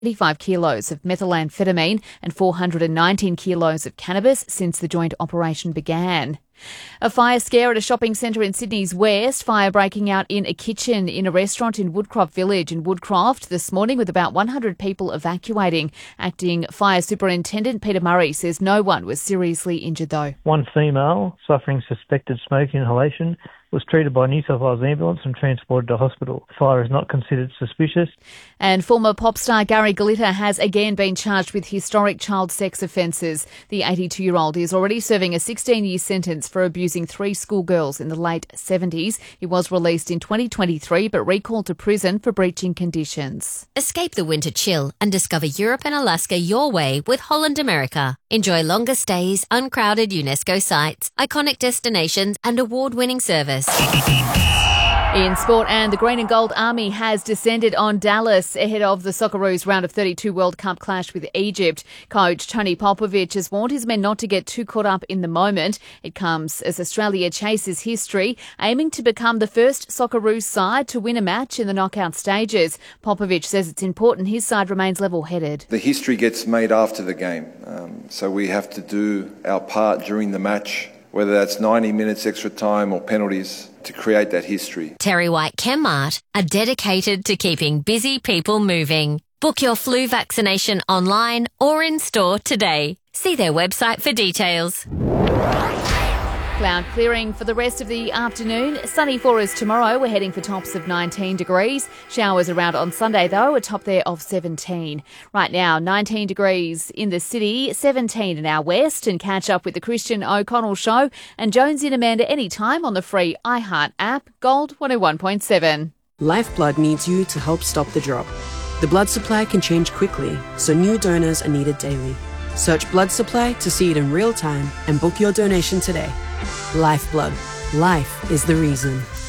35 kilos of methamphetamine and 419 kilos of cannabis since the joint operation began. A fire scare at a shopping centre in Sydney's West. Fire breaking out in a kitchen in a restaurant in Woodcroft Village in Woodcroft this morning, with about 100 people evacuating. Acting Fire Superintendent Peter Murray says no one was seriously injured though. One female suffering suspected smoke inhalation was treated by New South Wales Ambulance and transported to hospital. The fire is not considered suspicious. And former pop star Gary Glitter has again been charged with historic child sex offences. The 82-year-old is already serving a 16-year sentence for abusing 3 schoolgirls in the late 70s. He was released in 2023 but recalled to prison for breaching conditions. Escape the winter chill and discover Europe and Alaska your way with Holland America. Enjoy longer stays, uncrowded UNESCO sites, iconic destinations and award-winning service. In sport, and the Green and Gold Army has descended on Dallas ahead of the Socceroos round of 32 World Cup clash with Egypt. Coach Tony Popovich has warned his men not to get too caught up in the moment. It comes as Australia chases history, aiming to become the first Socceroos side to win a match in the knockout stages. Popovich says it's important his side remains level-headed. The history gets made after the game, so we have to do our part during the match, whether that's 90 minutes extra time or penalties, to create that history. Terry White Chemmart are dedicated to keeping busy people moving. Book your flu vaccination online or in store today. See their website for details. Cloud clearing for the rest of the afternoon. Sunny for us tomorrow. We're heading for tops of 19 degrees. Showers around on Sunday, though, a top there of 17. Right now, 19 degrees in the city, 17 in our west. And catch up with the Christian O'Connell Show and Jones and Amanda anytime on the free iHeart app. Gold 101.7. Lifeblood needs you to help stop the drop. The blood supply can change quickly, so new donors are needed daily. Search blood supply to see it in real time and book your donation today. Lifeblood. Life is the reason.